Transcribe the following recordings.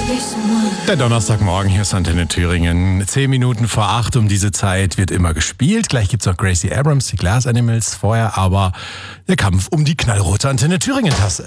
Der Donnerstagmorgen, hier ist Antenne Thüringen. 10 Minuten vor 8 um diese Zeit wird immer gespielt. Gleich gibt's noch Gracie Abrams, die Glass Animals. Vorher aber der Kampf um die knallrote Antenne Thüringen-Tasse.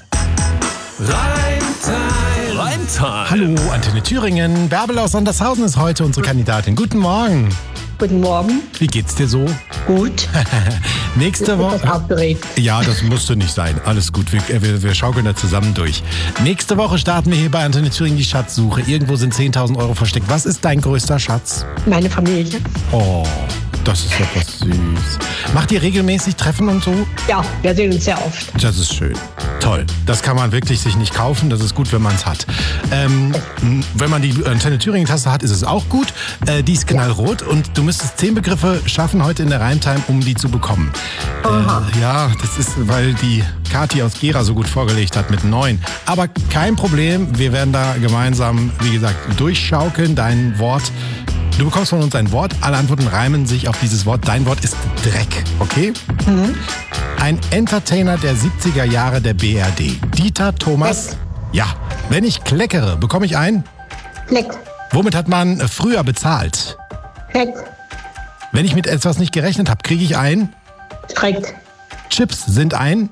Reimtime. Hallo, Antenne Thüringen. Bärbel aus Sondershausen ist heute unsere Kandidatin. Guten Morgen. Guten Morgen. Wie geht's dir so? Gut. Nächste Woche. Ich bin aufgeregt. Ja, das musste nicht sein. Alles gut. Wir schaukeln da zusammen durch. Nächste Woche starten wir hier bei Antenne Thüringen die Schatzsuche. Irgendwo sind 10.000 Euro versteckt. Was ist dein größter Schatz? Meine Familie. Oh, das ist doch was süß. Macht ihr regelmäßig Treffen und so? Ja, wir sehen uns sehr oft. Das ist schön. Toll. Das kann man wirklich sich nicht kaufen. Das ist gut, wenn man es hat. Wenn man die Antenne Thüringen-Tasse hat, ist es auch gut. Die ist knallrot und du müsstest 10 Begriffe schaffen heute in der Reimtime, um die zu bekommen. Ja, das ist, weil die Kathi aus Gera so gut vorgelegt hat mit 9. Aber kein Problem. Wir werden da gemeinsam, wie gesagt, durchschaukeln. Dein Wort. Du bekommst von uns ein Wort. Alle Antworten reimen sich auf dieses Wort. Dein Wort ist Dreck, okay? Mhm. Ein Entertainer der 70er Jahre der BRD. Dieter Thomas. Fleck. Ja. Wenn ich kleckere, bekomme ich ein? Fleck. Womit hat man früher bezahlt? Fleck. Wenn ich mit etwas nicht gerechnet habe, kriege ich ein? Dreck. Chips sind ein?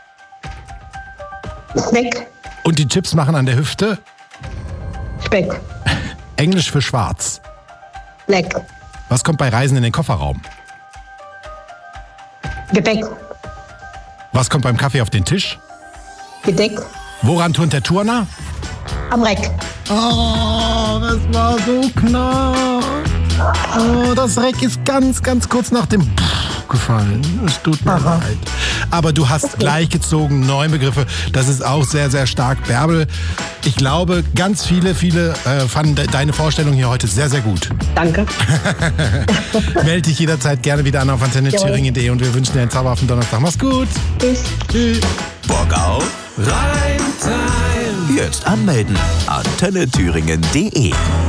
Fleck. Und die Chips machen an der Hüfte? Speck. Englisch für schwarz. Fleck. Was kommt bei Reisen in den Kofferraum? Gepäck. Was kommt beim Kaffee auf den Tisch? Gedeck. Woran turnt der Turner? Am Reck. Oh, das war so knapp. Oh, das Reck ist ganz, ganz kurz nach dem gefallen. Es tut mir leid. Aber du hast gleich gezogen 9 Begriffe. Das ist auch sehr, sehr stark. Bärbel, ich glaube, ganz viele fanden deine Vorstellung hier heute sehr, sehr gut. Danke. Melde dich jederzeit gerne wieder an auf antenne-thüringen.de und wir wünschen dir einen zauberhaften Donnerstag. Mach's gut. Tschüss. Tschüss. Bock auf Reimtime. Jetzt anmelden. antenne-thüringen.de